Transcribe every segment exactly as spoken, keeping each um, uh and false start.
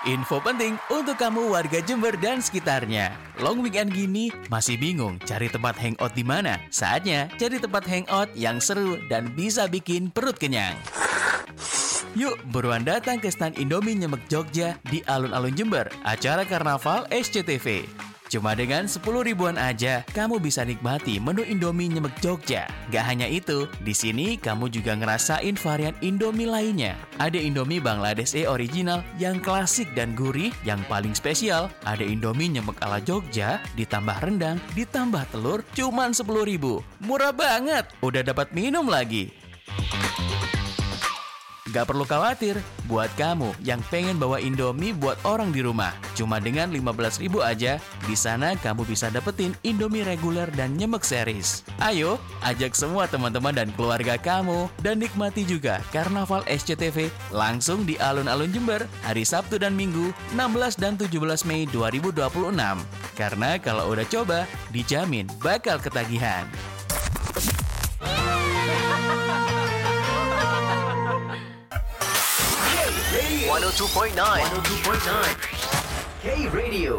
Info penting untuk kamu warga Jember dan sekitarnya. Long weekend gini masih bingung cari tempat hangout di mana? Saatnya cari tempat hangout yang seru dan bisa bikin perut kenyang. Yuk buruan datang ke stand Indomie Nyemek Jogja di alun-alun Jember, acara Karnaval S C T V. Cuma dengan sepuluh ribuan aja, kamu bisa nikmati menu Indomie Nyemek Jogja. Gak hanya itu, di sini kamu juga ngerasain varian Indomie lainnya. Ada Indomie Bangladesh E original yang klasik dan gurih. Yang paling spesial, ada Indomie Nyemek ala Jogja, ditambah rendang, ditambah telur, cuman sepuluh ribu. Murah banget, udah dapat minum lagi. Gak perlu khawatir, buat kamu yang pengen bawa Indomie buat orang di rumah. Cuma dengan lima belas ribu aja, di sana kamu bisa dapetin Indomie reguler dan Nyemek series. Ayo, ajak semua teman-teman dan keluarga kamu dan nikmati juga Karnaval S C T V langsung di alun-alun Jember hari Sabtu dan Minggu enam belas dan tujuh belas Mei dua ribu dua puluh enam. Karena kalau udah coba, dijamin bakal ketagihan. seratus dua koma sembilan seratus dua koma sembilan K-Radio.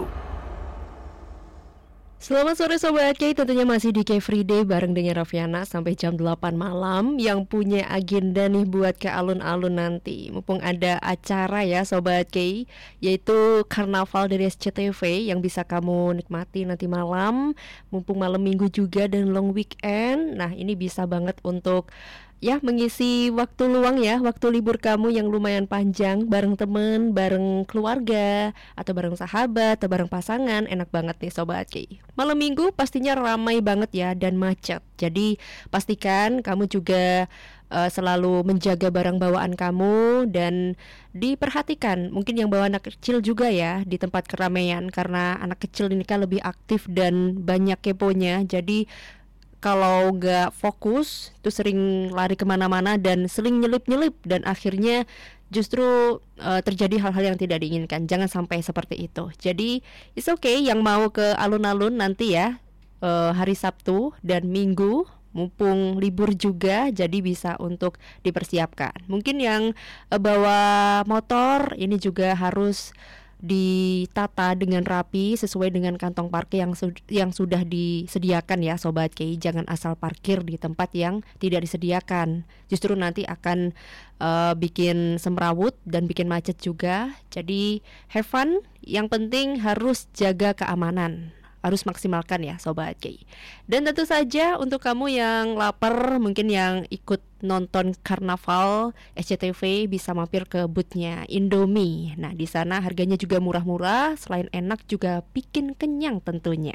Selamat sore Sobat K, tentunya masih di K Free Day bareng dengan Raffiana sampai jam delapan malam. Yang punya agenda nih buat ke alun-alun nanti, mumpung ada acara ya Sobat K, yaitu Karnaval dari S C T V yang bisa kamu nikmati nanti malam. Mumpung malam minggu juga dan long weekend, nah ini bisa banget untuk ya mengisi waktu luang ya, waktu libur kamu yang lumayan panjang bareng temen, bareng keluarga, atau bareng sahabat, atau bareng pasangan. Enak banget nih Sobat K. Malam minggu pastinya ramai banget ya dan macet. Jadi pastikan kamu juga uh, selalu menjaga barang bawaan kamu dan diperhatikan. Mungkin yang bawa anak kecil juga ya di tempat keramaian, karena anak kecil ini kan lebih aktif dan banyak keponya. Jadi kalau nggak fokus, tuh sering lari kemana-mana dan sering nyelip-nyelip dan akhirnya justru uh, terjadi hal-hal yang tidak diinginkan. Jangan sampai seperti itu. Jadi it's okay yang mau ke alun-alun nanti ya uh, hari Sabtu dan Minggu, mumpung libur juga, jadi bisa untuk dipersiapkan. Mungkin yang uh, bawa motor ini juga harus ditata dengan rapi sesuai dengan kantong parkir yang su- yang sudah disediakan ya Sobat K. Jangan asal parkir di tempat yang tidak disediakan. Justru nanti akan uh, bikin semrawut dan bikin macet juga. Jadi have fun, yang penting harus jaga keamanan. Harus maksimalkan ya Sobat K. Dan tentu saja untuk kamu yang lapar, mungkin yang ikut nonton Karnaval S C T V bisa mampir ke boothnya Indomie. Nah di sana harganya juga murah-murah, selain enak juga bikin kenyang tentunya.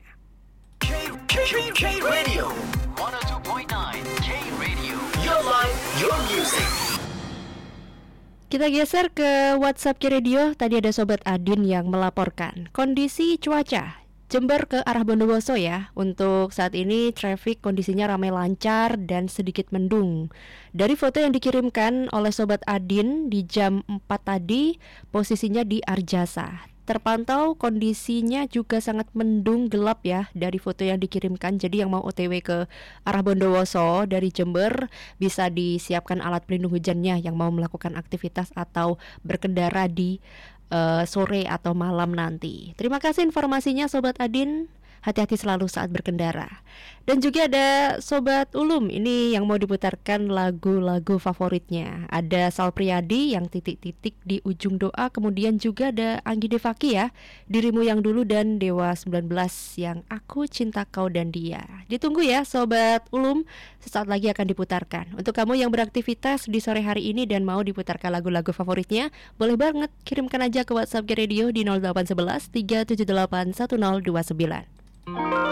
K-Radio seratus dua koma sembilan K-Radio. Your life, your music. Kita geser ke WhatsApp K-Radio. Tadi ada Sobat Adin yang melaporkan kondisi cuaca Jember ke arah Bondowoso ya. Untuk saat ini traffic kondisinya ramai lancar dan sedikit mendung. Dari foto yang dikirimkan oleh Sobat Adin di jam empat tadi, posisinya di Arjasa. Terpantau kondisinya juga sangat mendung gelap ya dari foto yang dikirimkan. Jadi yang mau O T W ke arah Bondowoso dari Jember bisa disiapkan alat pelindung hujannya yang mau melakukan aktivitas atau berkendara di Uh, sore atau malam nanti. Terima kasih informasinya Sobat Adin. Hati-hati selalu saat berkendara. Dan juga ada Sobat Ulum, ini yang mau diputarkan lagu-lagu favoritnya. Ada Sal Priadi yang titik-titik di ujung doa. Kemudian juga ada Anggi Devaki ya, Dirimu Yang Dulu, dan Dewa sembilan belas yang Aku Cinta Kau dan Dia. Ditunggu ya Sobat Ulum, sesaat lagi akan diputarkan. Untuk kamu yang beraktivitas di sore hari ini dan mau diputarkan lagu-lagu favoritnya, boleh banget kirimkan aja ke WhatsApp Radio di nol delapan satu satu tiga tujuh delapan satu nol dua sembilan.